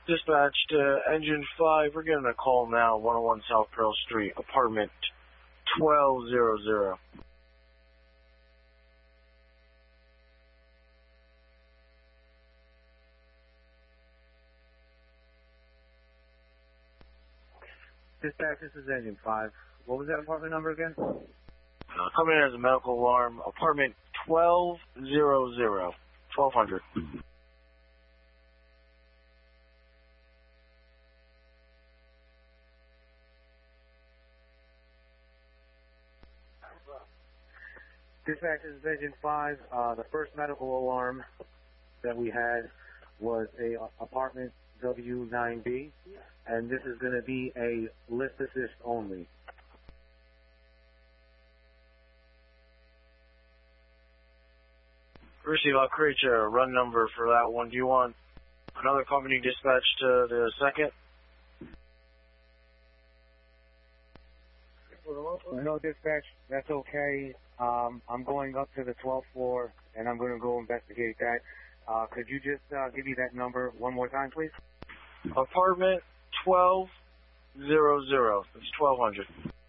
Dispatch to Engine 5. We're getting a call now, 101 South Pearl Street, apartment 1200. Dispatch, this is Engine 5. What was that apartment number again? Coming in as a medical alarm, apartment 1200. 1200. Dispatch, this is Engine 5. The first medical alarm that we had was a apartment W9B, and this is going to be a lift assist only. Receive, I'll create you a run number for that one. Do you want another company dispatch to the second? No, dispatch, that's okay. I'm going up to the 12th floor, and I'm going to go investigate that. Could you just give me that number one more time, please? Apartment 1200. It's 1200.